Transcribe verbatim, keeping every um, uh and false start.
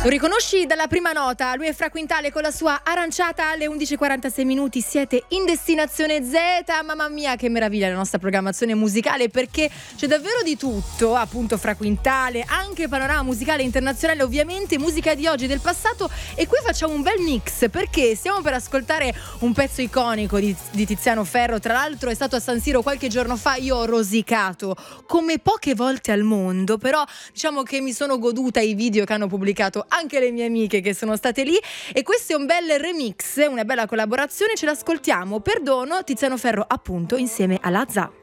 Lo riconosci dalla prima nota? Lui è Fra Quintale con la sua aranciata alle undici e quarantasei minuti. Siete in destinazione Z. Mamma mia, che meraviglia la nostra programmazione musicale, perché c'è davvero di tutto, appunto Fra Quintale, anche panorama musicale internazionale, ovviamente musica di oggi e del passato. E qui facciamo un bel mix, perché stiamo per ascoltare un pezzo iconico di, di Tiziano Ferro. Tra l'altro è stato a San Siro qualche giorno fa. Io ho rosicato come poche volte al mondo, però diciamo che mi sono goduta i video che hanno pubblicato anche le mie amiche che sono state lì, e questo è un bel remix, una bella collaborazione. Ce l'ascoltiamo, Perdono, Tiziano Ferro appunto insieme a Lazza.